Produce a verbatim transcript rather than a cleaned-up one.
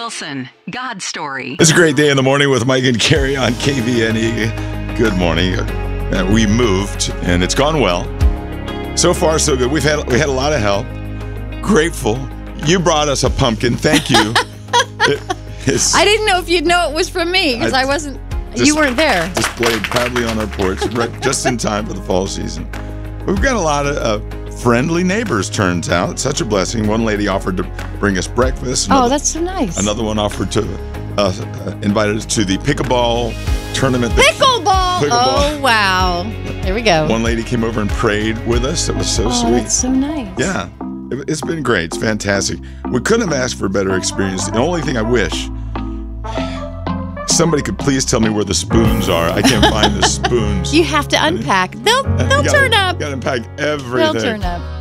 Wilson, God's Story. It's a great day in the morning with Mike and Carrie on K V N E. Good morning. Uh, we moved, and it's gone well. So far, so good. We've had we had a lot of help. Grateful. You brought us a pumpkin. Thank you. it, it's I didn't know if you'd know it was from me because I, I wasn't. Just, you weren't there. Displayed proudly on our porch, right, just in time for the fall season. We've got a lot of uh, friendly neighbors. Turns out, it's such a blessing. One lady offered to bring us breakfast. Another, oh, that's so nice. Another one offered to uh, uh, invited us to the pickleball tournament. Pickleball. Pickleball. Oh wow! There we go. One lady came over and prayed with us. It was so oh, sweet. That's so nice. Yeah, it, it's been great. It's fantastic. We couldn't have asked for a better experience. The only thing I wish. Somebody could please tell me where the spoons are. I can't find the spoons. You have to unpack. They'll they'll gotta, turn up. Got to unpack everything. They'll turn up.